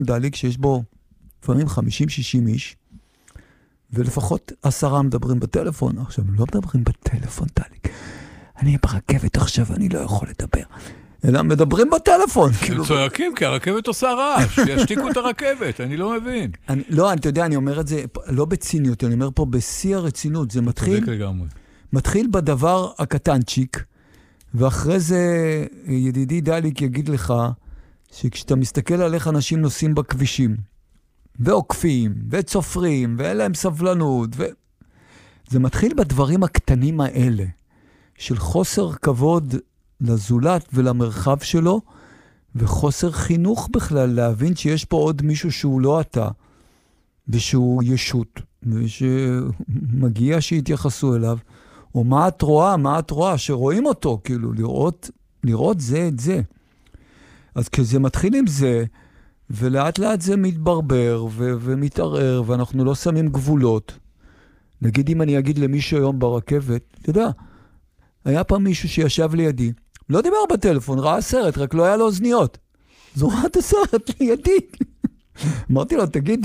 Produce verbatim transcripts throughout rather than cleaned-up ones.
דליק שיש בו לפעמים חמישים שישים איש, ולפחות עשרה מדברים בטלפון. עכשיו, הם לא מדברים בטלפון, דליק. אני ברכבת עכשיו, אני לא יכול לדבר. אלא מדברים בטלפון. הם צועקים, כי הרכבת עושה רעש, שישתיקו את הרכבת, אני לא מבין. לא, אתה יודע, אני אומר את זה לא בציניות, אני אומר פה בשיא הרצינות, זה מתחיל, מתחיל בדבר הקטנצ'יק, ואחרי זה ידידי דליק יגיד לך, שכשאתה מסתכל על איך אנשים נוסעים בכבישים, ועוקפים, וצופרים, ואין להם סבלנות, ו... זה מתחיל בדברים הקטנים האלה, של חוסר כבוד לזולת ולמרחב שלו, וחוסר חינוך בכלל, להבין שיש פה עוד מישהו שהוא לא אתה, ושהוא ישות, ושמגיע שיתייחסו אליו, או מה את רואה, מה את רואה, שרואים אותו, כאילו, לראות, לראות זה את זה. אז כשזה מתחיל עם זה, ולאט לאט זה מתברבר ו- ומתערער, ואנחנו לא שמים גבולות. נגיד אם אני אגיד למישהו היום ברכבת, אתה יודע, היה פעם מישהו שישב לידי, לא דיבר בטלפון, ראה סרט, רק לא היה לו אוזניות. אז הוא ראה את הסרט לידי. אמרתי לו, תגיד,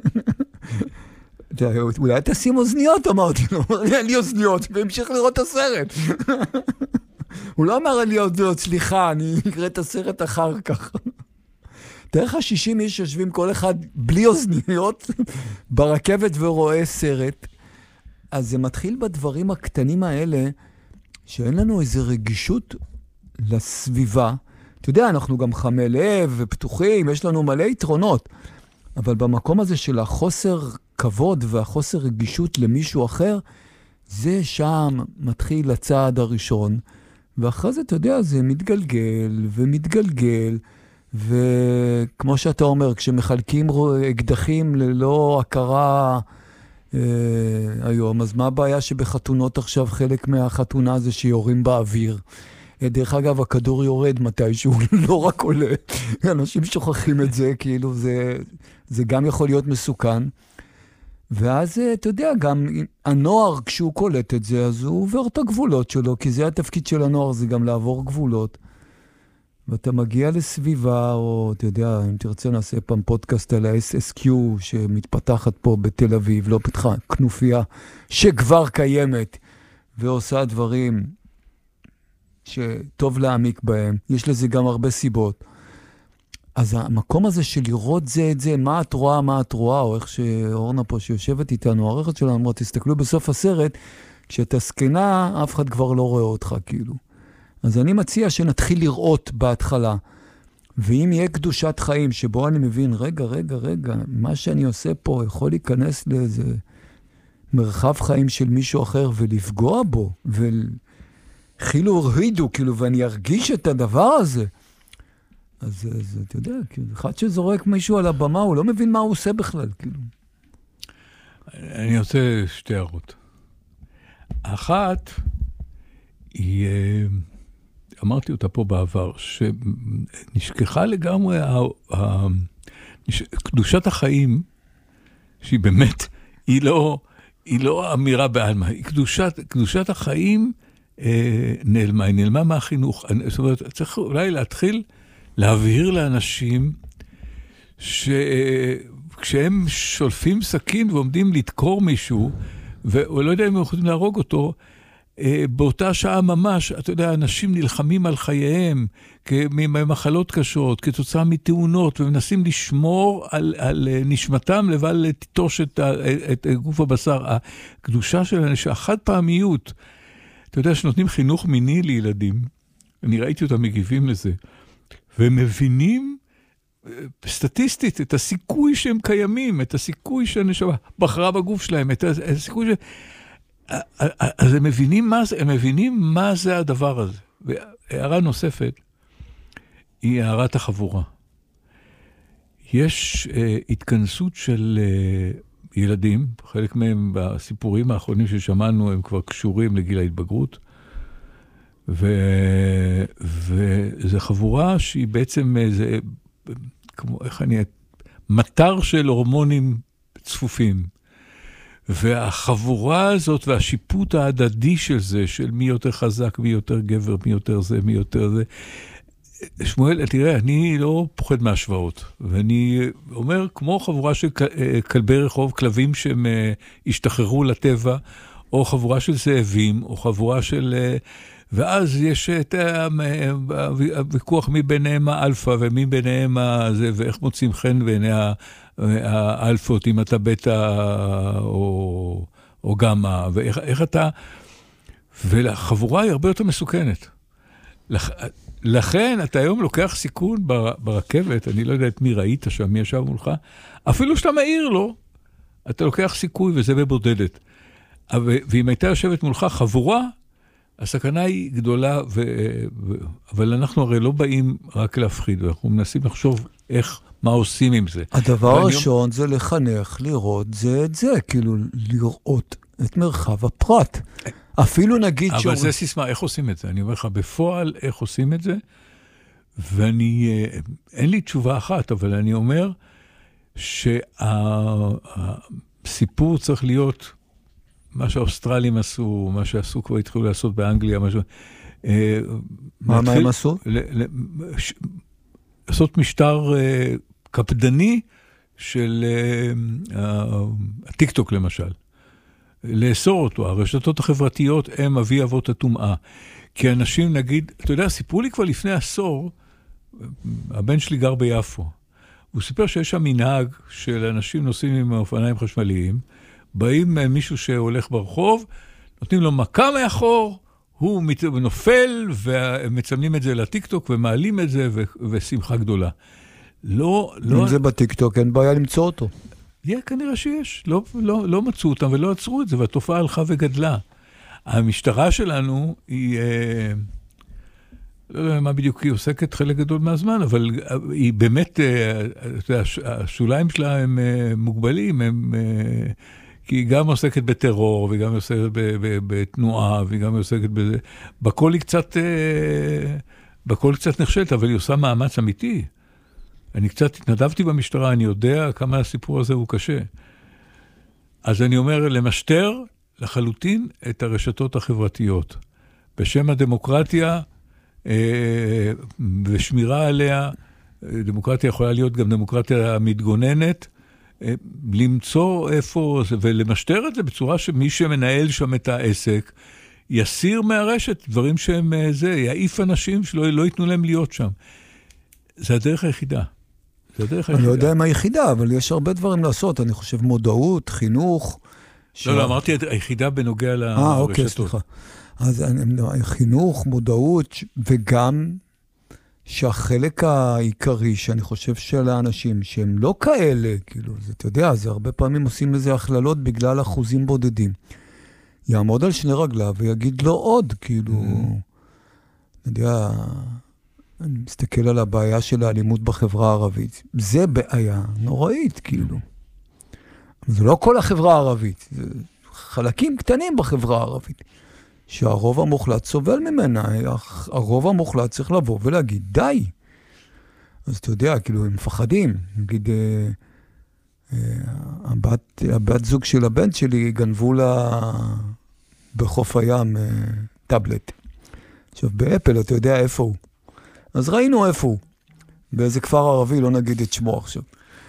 אולי תשים אוזניות, אמרתי לו, אמר לי, אין לי אוזניות, והמשיך לראות את הסרט. הוא לא אמר לי אוזניות, סליחה, אני אקרא את הסרט אחר כך. דרך ה-שישים איש יושבים כל אחד בלי אוזניות ברכבת ורואה סרט. אז זה מתחיל בדברים הקטנים האלה, שאין לנו איזו רגישות לסביבה. אתה יודע, אנחנו גם חמי לב ופתוחים, יש לנו מלא יתרונות. אבל במקום הזה של החוסר כבוד והחוסר רגישות למישהו אחר, זה שם מתחיל הצעד הראשון. ואחרי זה, אתה יודע, זה מתגלגל ומתגלגל. וכמו שאתה אומר, כשמחלקים אקדחים ללא הכרה אה, היום, אז מה הבעיה שבחתונות עכשיו חלק מהחתונה זה שיורים באוויר? דרך אגב, הכדור יורד מתישהו, לא רק עולה. אנשים שוכחים את זה, כאילו זה, זה גם יכול להיות מסוכן. ואז, אתה יודע, גם הנוער, כשהוא קולט את זה, אז הוא עובר את הגבולות שלו, כי זה התפקיד של הנוער, זה גם לעבור גבולות. ואתה מגיע לסביבה, או אתה יודע, אם תרצה נעשה פעם פודקאסט על ה-אס אס קיו, שמתפתחת פה בתל אביב, לא פתחה, כנופיה, שכבר קיימת, ועושה דברים שטוב להעמיק בהם. יש לזה גם הרבה סיבות. אז המקום הזה של לראות זה את זה, מה את רואה, מה את רואה, או איך שאורנה פה שיושבת איתנו, הערכת שלנו, אמרה, תסתכלו בסוף הסרט, כשאתה סקנה, אף אחד כבר לא רואה אותך, כאילו. אז אני מציע שנתחיל לראות בהתחלה, ואם יהיה קדושת חיים, שבו אני מבין, רגע, רגע, רגע, מה שאני עושה פה יכול להיכנס לאיזה מרחב חיים של מישהו אחר, ולפגוע בו, וכאילו הורידו, כאילו, ואני ארגיש את הדבר הזה. אז, אז אתה יודע, כאילו, אחד שזורק מישהו על הבמה, הוא לא מבין מה הוא עושה בכלל, כאילו. אני רוצה שתי הערות. אחת, היא, אמרתי אותה פה בעבר, שנשכחה לגמרי, קדושת החיים, שהיא באמת, היא לא, היא לא אמירה בעלמא, היא קדושת, קדושת החיים אה, נעלמה, היא נעלמה מהחינוך. זאת אומרת, צריך אולי להתחיל להבהיר לאנשים שכשהם שולפים סכין ועומדים לדקור מישהו, והוא לא יודע אם הם יכולים להרוג אותו, באותה שעה ממש, אתה יודע, אנשים נלחמים על חייהם, ממחלות קשות, כתוצאה מתאונות, ומנסים לשמור על, על נשמתם לבל לתיטוש את, את גוף הבשר. הקדושה של האנשים, החד פעמיות, אתה יודע שנותנים חינוך מיני לילדים, אני ראיתי אותם מגיבים לזה, והם מבינים סטטיסטית את הסיכוי שהם קיימים, את הסיכוי שהנשמה בחרה בגוף שלהם, את הסיכוי ש... אז הם מבינים מה זה, הם מבינים מה זה הדבר הזה. והערה נוספת היא הערת החבורה. יש אה, התכנסות של אה, ילדים, חלק מהם בסיפורים האחרונים ששמענו הם כבר קשורים לגיל ההתבגרות, ו... וזה חבורה שהיא בעצם איזה, כמו, איך אני, מטר של הורמונים צפופים. והחבורה הזאת והשיפוט ההדדי של זה, של מי יותר חזק, מי יותר גבר, מי יותר זה, מי יותר זה, שמואל, תראה, אני לא פוחד מהשוואות, ואני אומר, כמו חבורה של כלבי רחוב, כלבים שהם השתחררו לטבע, או חבורה של זאבים, או חבורה של... ואז יש את הוויכוח מי ביניהם האלפא, ומי ביניהם הזה, ואיך מוצאים חן בעיני האלפות, אם אתה בטא או, או גמא, ואיך איך אתה... ולחבורה היא הרבה יותר מסוכנת. לכ... לכן אתה היום לוקח סיכון בר... ברכבת, אני לא יודע את מי ראית שם, מי ישב מולך, אפילו שאתה מעיר לו, אתה לוקח סיכוי וזה בבודדת. ו... ואם הייתה יושבת מולך חבורה, הסכנה היא גדולה, ו... ו... אבל אנחנו הרי לא באים רק להפחיד, אנחנו מנסים לחשוב איך, מה עושים עם זה. הדבר הראשון יום... זה לחנך, לראות זה את זה, כאילו לראות את מרחב הפרט. אפילו נגיד אבל זה סיסמה, איך עושים את זה? אני אומר לך, בפועל, איך עושים את זה? ואני, אין לי תשובה אחת, אבל אני אומר שהסיפור צריך להיות מה שהאוסטרלים עשו, מה שעשו כבר התחילו לעשות באנגליה, משהו... מה, מה הם עשו? לעשות משטר קפדני של הטיק-טוק למשל. לאסור אותו, הרשתות החברתיות הם אבי אבות הטומאה. כי אנשים נגיד, אתה יודע, סיפרו לי כבר לפני עשור, הבן שלי גר ביפו, הוא סיפר שיש שם מנהג של אנשים נוסעים עם אופניים חשמליים, באים מישהו שהולך ברחוב, נותנים לו מכה מאחור, הוא נופל, ומצלמים את זה לטיקטוק, ומעלים את זה, ו- ושמחה גדולה. לא, לא... אם זה בטיקטוק, אין בעיה למצוא אותו. יהיה, כנראה שיש. לא, לא, לא מצאו אותם ולא עצרו את זה, והתופעה הלכה וגדלה. המשטרה שלנו היא, אה, לא יודע מה בדיוק היא עוסקת חלק גדול מהזמן, אבל היא באמת, אה, השוליים שלה הם אה, מוגבלים, הם, אה, כי היא גם עוסקת בטרור, וגם עוסקת ב, ב, בתנועה, וגם עוסקת בזה. בכל היא קצת, אה, בכל קצת נחשלת, אבל היא עושה מאמץ אמיתי. אני קצת התנדבתי במשטרה, אני יודע כמה הסיפור הזה הוא קשה. אז אני אומר, למשטר לחלוטין את הרשתות החברתיות. בשם הדמוקרטיה אה, ושמירה עליה, דמוקרטיה יכולה להיות גם דמוקרטיה מתגוננת, אה, למצוא איפה זה, ולמשטר את זה בצורה שמי שמנהל שם את העסק, יסיר מהרשת דברים שהם זה, יעיף אנשים שלא לא ייתנו להם להיות שם. זה הדרך היחידה. אני לא יודע מה היחידה, אבל יש הרבה דברים לעשות. אני חושב מודעות, חינוך. לא, לא, אמרתי היחידה בנוגע לרשתות. אה, אוקיי, סליחה. אז חינוך, מודעות, וגם שהחלק העיקרי, שאני חושב של האנשים, שהם לא כאלה, כאילו, אתה יודע, זה הרבה פעמים עושים לזה הכללות בגלל אחוזים בודדים. יעמוד על שני רגליו ויגיד לו עוד, כאילו, אני יודע... אני מסתכל על הבעיה של האלימות בחברה הערבית. זה בעיה נוראית, כאילו. זה לא כל החברה הערבית, זה חלקים קטנים בחברה הערבית, שהרוב המוחלט סובל ממנה, הרוב המוחלט צריך לבוא ולהגיד, די. אז אתה יודע, כאילו, הם מפחדים. נגיד, אה, אה, הבת, הבת זוג של הבן שלי גנבו לה בחוף הים אה, טאבלט. עכשיו, באפל, אתה יודע איפה הוא. אז ראינו איפה הוא, באיזה כפר ערבי, לא נגיד את שמו עכשיו.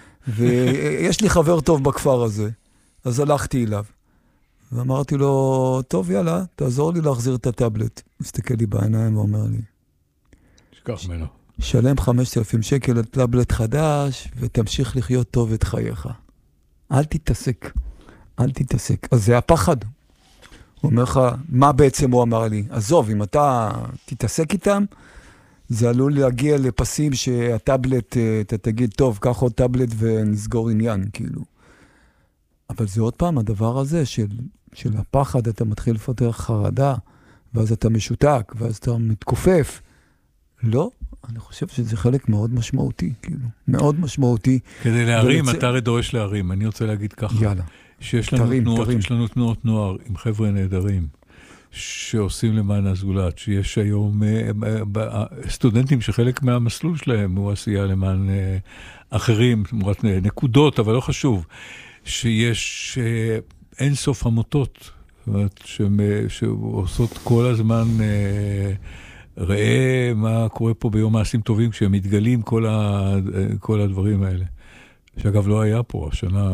ויש לי חבר טוב בכפר הזה, אז הלכתי אליו, ואמרתי לו, טוב, יאללה, תעזור לי להחזיר את הטאבלט. הוא מסתכל לי בעיניים ואומר לי, שכח ממנו. שלם חמשת אלפים שקל על טאבלט חדש, ותמשיך לחיות טוב את חייך. אל תתעסק, אל תתעסק. אז זה הפחד. הוא אומר לך, מה בעצם הוא אמר לי? עזוב, אם אתה תתעסק איתם, זה עלול להגיע לפסים שהטאבלט, אתה תגיד, טוב, קח עוד טאבלט ונסגור עניין, כאילו. אבל זה עוד פעם, הדבר הזה של, של הפחד, אתה מתחיל לפתח חרדה, ואז אתה משותק, ואז אתה מתכופף. לא, אני חושב שזה חלק מאוד משמעותי, כאילו, מאוד משמעותי. כדי להרים, ולצ... אתה הרי דורש להרים, אני רוצה להגיד ככה. יאללה. שיש לנו, תרים, תנועות, תרים. יש לנו תנועות נוער עם חבר'ה נהדרים. שעושים למען הזולת, שיש היום סטודנטים שחלק מהמסלול שלהם הוא עשייה למען אחרים, תמורת נקודות, אבל לא חשוב, שיש אין סוף עמותות, זאת אומרת, שעושות כל הזמן ראה מה קורה פה ביום מעשים טובים, כשהם מתגלים כל, ה, כל הדברים האלה. שאגב לא היה פה השנה,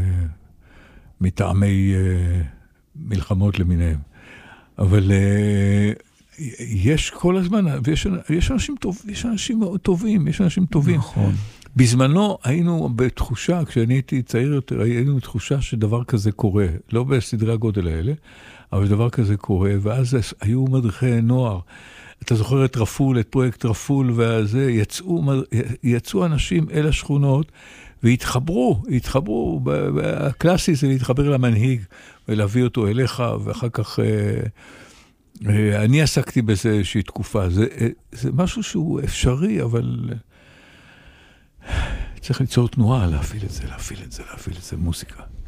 מטעמי מלחמות למיניהם. אבל יש כל הזמן, ויש, יש אנשים טוב, יש אנשים מאוד טובים, יש אנשים טובים. נכון. בזמנו היינו בתחושה, כשאני הייתי צעיר יותר, היינו בתחושה שדבר כזה קורה, לא בסדרי הגודל האלה, אבל דבר כזה קורה, ואז היו מדריכי נוער. אתה זוכר את רפול, את פרויקט רפול, וזה, יצאו, יצאו אנשים אל השכונות, והתחברו, התחברו, הקלאסי זה להתחבר למנהיג, ולהביא אותו אליך, ואחר כך, אני עסקתי בזה איזושהי תקופה, זה, זה משהו שהוא אפשרי, אבל צריך ליצור תנועה, להפעיל את זה, להפעיל את זה, להפעיל את זה, מוזיקה.